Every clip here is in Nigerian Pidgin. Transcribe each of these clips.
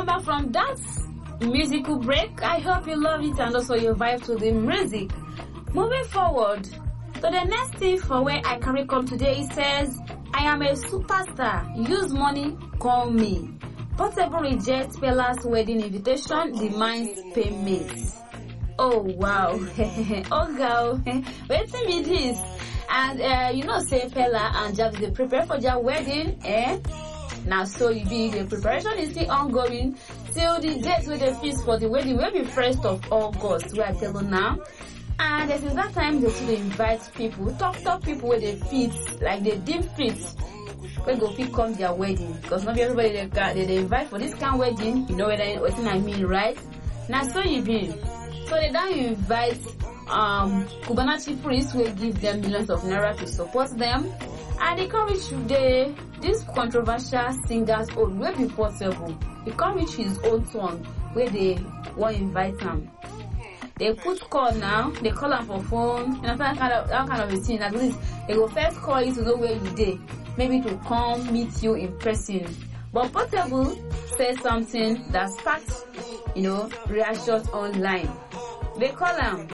welcome back from that musical break. I hope you love it and also you vibe to the music. Moving forward to the next thing for where I carry come today, it says, I am a superstar. Use money, call me. Portable rejects Pella's wedding invitation, demands payment. Oh wow. Oh girl. Waiting me this. And say Pella and Javis they prepare for their wedding, Now so you be the preparation is still ongoing till the date where they fix for the wedding will be 1st of August, where I tell you now. And since that time they still invite people, talk people where they fit, like they deem fit, when go fit come their wedding. Because not everybody they invite for this kind of wedding, you know what I mean, right? Now so you be. So they don't invite Cubana chief priests will give them millions of naira to support them, and they come reach this controversial singer's own will be Portable. He come reach his own turn where they want invite him. They put call now, they call him for phone, and that kind of a thing. At least they will first call you to know where you dey, maybe to come meet you in person. But Portable says something that sparked, reactions online. They call him.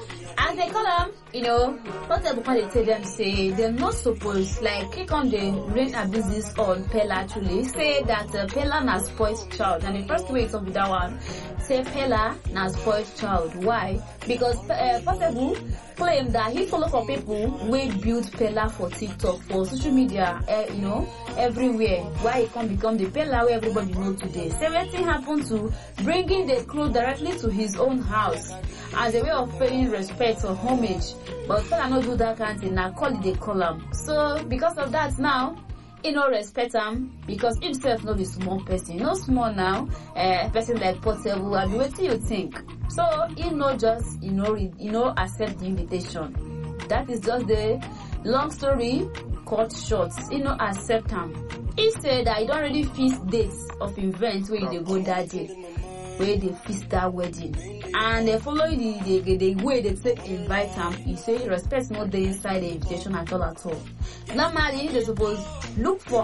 As they call them, Portable they tell them, say, they're not supposed, like, click on the rain business on Pella actually, say that Pella na spoiled child. And the first way it's on with that one, say Pella na spoiled child. Why? Because Portable claim that he follow for people who build Pella for TikTok, for social media, everywhere. Why he can't become the Pella where everybody know today. So everything happened to bringing the clothes directly to his own house as a way of paying respect or homage. But Pella not do that kind of thing. Now call it they call him. So because of that now, he no respect him because himself no be small person. No small now. A person like Portable, I mean, what do you think? So he no just accept the invitation. That is just the long story cut short. He no accept him. He said that he don't already fix dates of events where they go that day, where they fix that wedding, and they follow the way they take invite him. He say he respects no day inside the invitation at all. Normally they suppose look for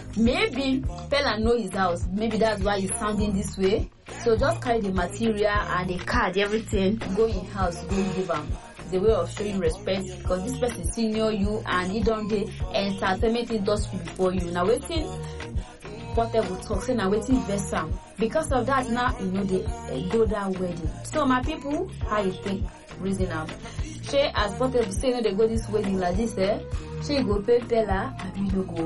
maybe Pella know his house, maybe that's why he's sounding this way. So just carry the material and the card, everything, go in house, go give him. It's a way of showing respect because this person senior you and he don't the entertainment industry before you. Now waiting Portable talk, say now waiting versa. Because of that now they go that wedding. So my people, how you think reason am? Say as Portable say they go this wedding like this, say go pay Pella, they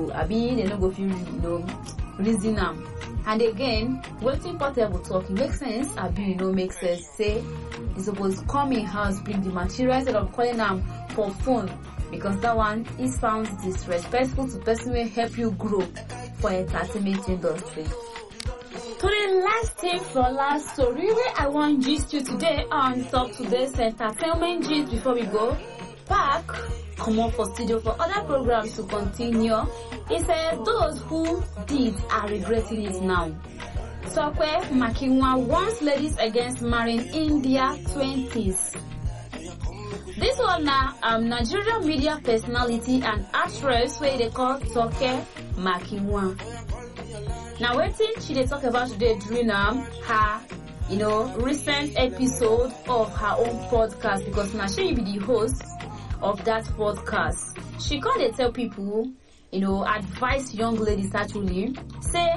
no go feel reason am. And again, waiting Portable talk, it makes sense, makes sense. Say you supposed come in house, bring the material instead of calling them for phone, because that one it sounds disrespectful to person will help you grow for entertainment industry. To the last thing for last story where I want gist you today on top today's entertainment gist before we go back, come on for studio for other programs to continue. It says those who did are regretting it now. Sokwe Makinwa warns ladies against marrying in their 20s. This one now, Nigerian media personality and actress where they call Toke Makinwa. Now waiting she they talk about today during her recent episode of her own podcast, because now she be the host of that podcast. She can't tell people, advise young ladies actually, say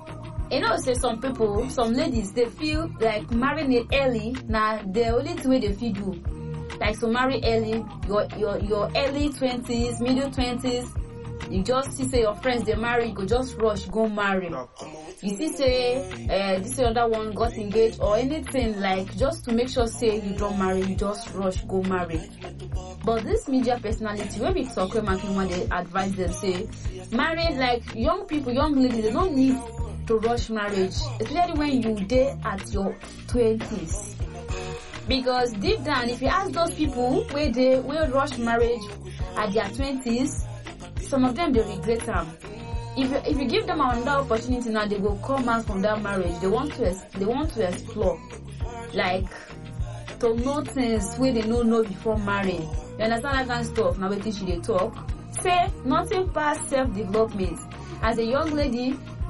some people, some ladies, they feel like marrying it early, now the only way they feel do. Like so marry early, your early 20s, middle 20s, you just see say your friends they marry, you go just rush, go marry. You see say this other one got engaged or anything, like just to make sure say you don't marry, you just rush, go marry. But this media personality, when we talk with Makinwa, they advise them say, married like young people, young ladies, they don't need to rush marriage, especially when you date at your 20s. Because deep down, if you ask those people where they will rush marriage at their 20s, some of them they regret them. If you give them another opportunity now, they will come out from that marriage. They want to explore, like to know things where they don't know before marrying. You understand that kind of stuff? Now waiting she they talk. Say nothing past self-development. As a young lady,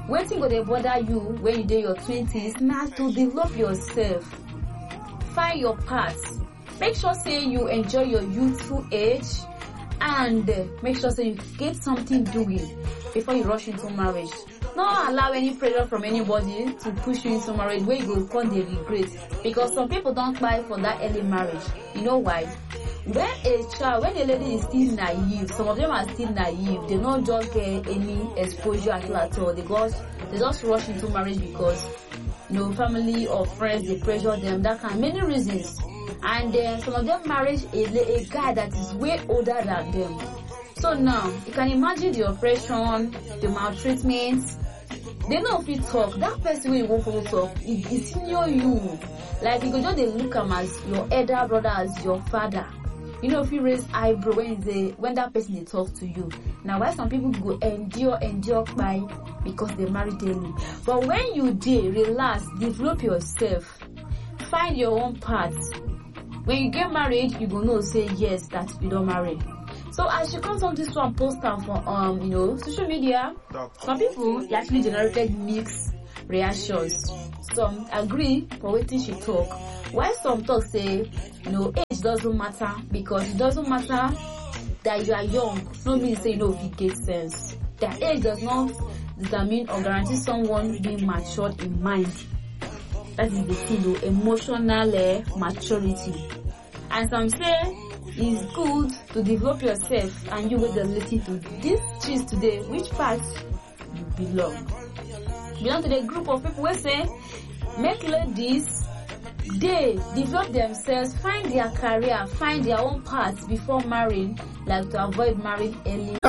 Waiting go dey bother you when you dey your 20s, na to develop yourself. Find your path. Make sure say you enjoy your youthful age, and make sure say you get something doing before you rush into marriage. Not allow any pressure from anybody to push you into marriage where you go come dey regret, because some people don't buy for that early marriage. You know why? When a lady is still naive, some of them are still naive. They don't just get any exposure at all. They just rush into marriage because family or friends they pressure them. That can many reasons. And then some of them marry a guy that is way older than them. So now you can imagine the oppression, the maltreatment. They know if you talk, that person will won't follow talk. It's senior you. Like you could just look him as your elder brother, as your father. If you raise eyebrow when that person they talk to you. Now why some people go endure by because they married early. But when you relax, develop yourself, find your own path. When you get married, you go know say yes that you don't marry. So as she comes on this one poster for social media, some people actually generated mixed reactions. Some agree for waiting she talk. While some talk say, age doesn't matter, because it doesn't matter that you are young. No mean say if it makes sense. That age does not determine or guarantee someone being matured in mind. That is the thing, emotional maturity. And some say it's good to develop yourself, and you will listen to this choose today which part you belong. Belong to the group of people who say make ladies they develop themselves, find their career, find their own path before marrying, like to avoid marrying early.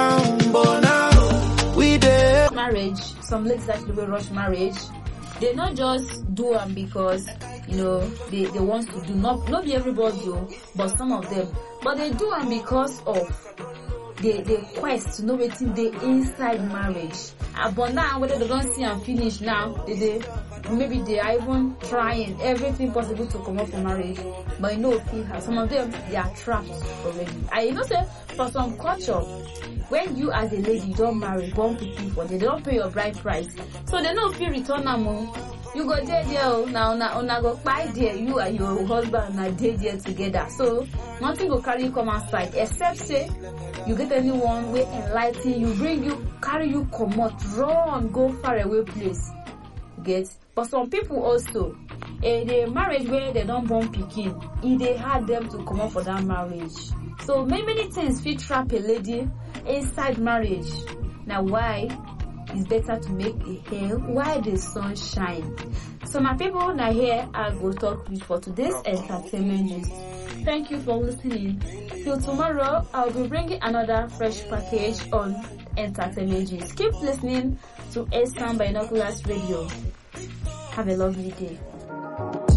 Marriage, some ladies actually will rush marriage. They not just do them because they want to do. Not be everybody do, but some of them. But they do them because of the quest to know what's in the inside marriage. But now whether they don't see and finish now, maybe they are even trying everything possible to come up for marriage. But some of them they are trapped already. I say for some culture, when you as a lady don't marry, born people for they don't pay your bride price, so they don't feel return them. You go there now go buy there, you and your husband are there together. So nothing will carry you come outside except say you get anyone will enlighten you, bring you, carry you, come out, run, go far away place. But some people also, the marriage where they don't born pikin, they had them to come up for that marriage. So many things fit trap a lady inside marriage. Now why it's better to make a hell while the sun shines. So my people, now here I go talk with for today's entertainment news. Thank you for listening. Till tomorrow, I'll be bringing another fresh package on entertainment news. Keep listening to A Sound Binoculars Radio. Have a lovely day.